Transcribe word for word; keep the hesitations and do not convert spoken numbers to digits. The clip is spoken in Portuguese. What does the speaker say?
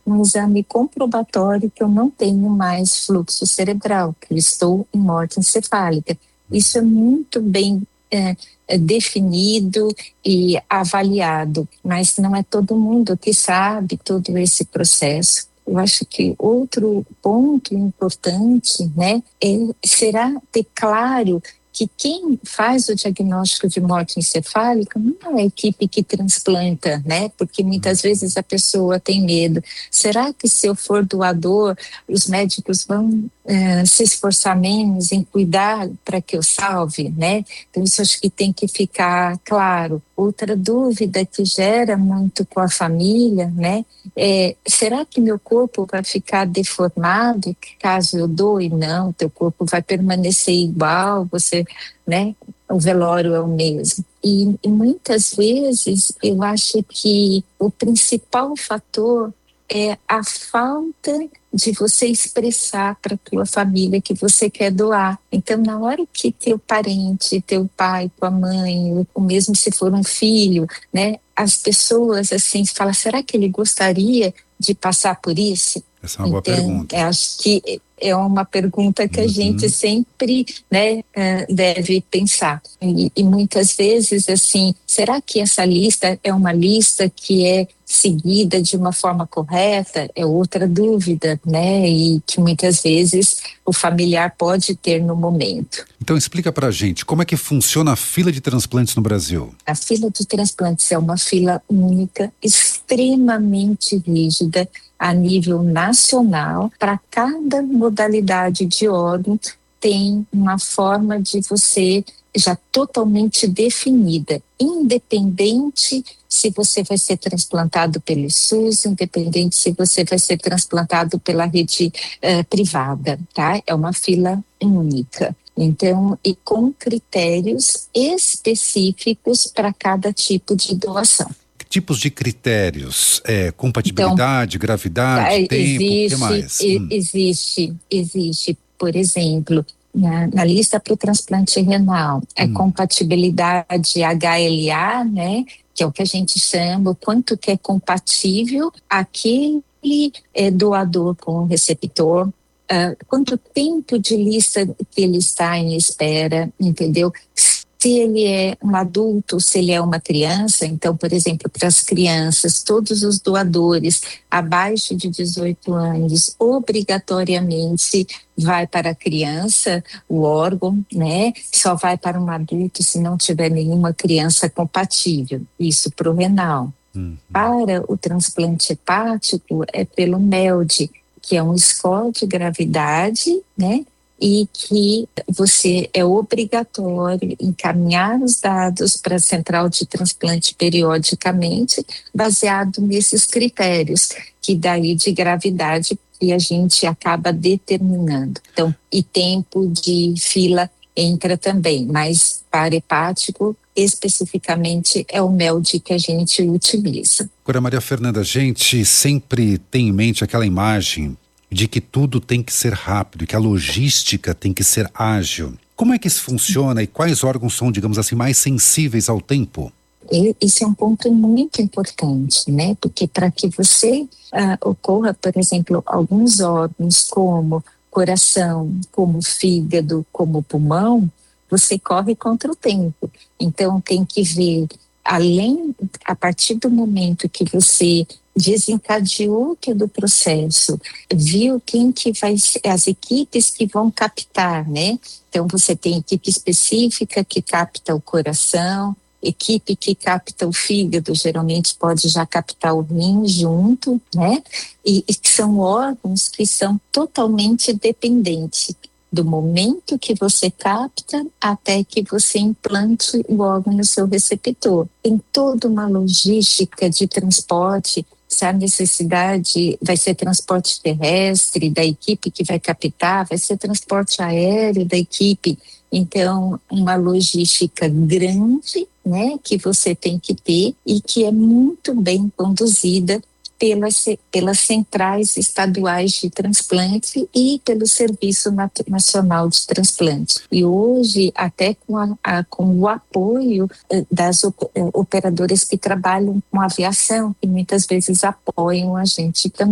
um exame comprobatório que eu não tenho mais fluxo cerebral, que eu estou em morte encefálica. Isso é muito bem é, é definido e avaliado, mas não é todo mundo que sabe todo esse processo. Eu acho que outro ponto importante, né, é, será ter claro que quem faz o diagnóstico de morte encefálica não é a equipe que transplanta, né? Porque muitas vezes a pessoa tem medo. Será que se eu for doador, os médicos vão é, se esforçar menos em cuidar para que eu salve, né? Então isso acho que tem que ficar claro. Outra dúvida que gera muito com a família, né? É, será que meu corpo vai ficar deformado caso eu doe? Não, teu corpo vai permanecer igual, você, né? O velório é o mesmo. E, e muitas vezes eu acho que o principal fator é a falta de você expressar para a tua família que você quer doar. Então, na hora que teu parente, teu pai, tua mãe, ou mesmo se for um filho, né, as pessoas assim falam, será que ele gostaria de passar por isso? Essa é uma então, boa pergunta. Eu acho que é uma pergunta que a uhum. gente sempre, né, deve pensar. E, e muitas vezes, assim, será que essa lista é uma lista que é seguida de uma forma correta? É outra dúvida, né? E que muitas vezes o familiar pode ter no momento. Então explica pra gente, como é que funciona a fila de transplantes no Brasil? A fila de transplantes é uma fila única, extremamente rígida, a nível nacional. Para cada modalidade de órgão tem uma forma de você já totalmente definida, independente se você vai ser transplantado pelo SUS, independente se você vai ser transplantado pela rede uh, privada, tá? É uma fila única. Então, e com critérios específicos para cada tipo de doação. Que tipos de critérios? É, compatibilidade, então, gravidade, tempo, o que mais? E, hum. Existe, existe, por exemplo, na, na lista para o transplante renal, é hum. compatibilidade H L A, né? Que é o que a gente chama, o quanto que é compatível aquele é, doador com o receptor. Uh, quanto tempo de lista que ele está em espera, entendeu? Se ele é um adulto, se ele é uma criança, então, por exemplo, para as crianças, todos os doadores abaixo de dezoito anos, obrigatoriamente vai para a criança o órgão, né? Só vai para um adulto se não tiver nenhuma criança compatível, isso para o renal. Uhum. Para o transplante hepático é pelo M E L D, que é um score de gravidade, né? E que você é obrigatório encaminhar os dados para a central de transplante periodicamente, baseado nesses critérios, que daí de gravidade que a gente acaba determinando. Então, e tempo de fila entra também, mas para hepático, especificamente, é o M E L D que a gente utiliza. Agora, Maria Fernanda, a gente sempre tem em mente aquela imagem de que tudo tem que ser rápido, que a logística tem que ser ágil. Como é que isso funciona e quais órgãos são, digamos assim, mais sensíveis ao tempo? Esse é um ponto muito importante, né? Porque para que você uh, ocorra, por exemplo, alguns órgãos como coração, como fígado, como pulmão, você corre contra o tempo. Então tem que ver, além, a partir do momento que você desencadeou todo o processo, viu quem que vai ser, as equipes que vão captar, né? Então você tem equipe específica que capta o coração, equipe que capta o fígado, geralmente pode já captar o rim junto, né? E, e são órgãos que são totalmente dependentes do momento que você capta até que você implante o órgão no seu receptor. Tem toda uma logística de transporte. Se a necessidade vai ser transporte terrestre da equipe que vai captar, vai ser transporte aéreo da equipe. Então, uma logística grande, né, que você tem que ter e que é muito bem conduzida pelas, pelas centrais estaduais de transplante e pelo Serviço Nacional de Transplante. E hoje, até com, a, a, com o apoio das operadoras que trabalham com aviação, que muitas vezes apoiam a gente também.